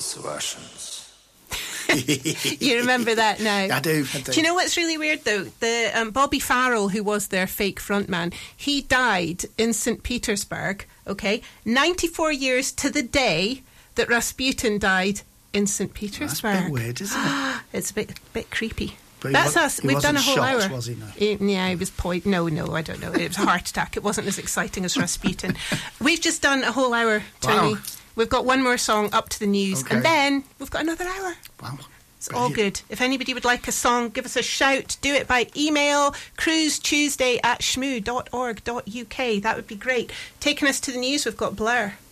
was the Russians. You remember that now? I do. Do you know what's really weird though? The Bobby Farrell, who was their fake frontman, he died in St. Petersburg. Okay, 94 years to the day that Rasputin died in St. Petersburg. That's a bit weird, isn't it? It's a bit creepy. But That's us. We've done a whole shot, hour. Was he? No. Yeah, he was poisoned. No, I don't know. It was a heart attack. It wasn't as exciting as Rasputin. We've just done a whole hour, Tony. Wow. We've got one more song up to the news, Okay. and then we've got another hour. Wow. It's all good. If anybody would like a song, give us a shout. Do it by email, cruisetuesday@shmoo.org.uk. That would be great. Taking us to the news, we've got Blur.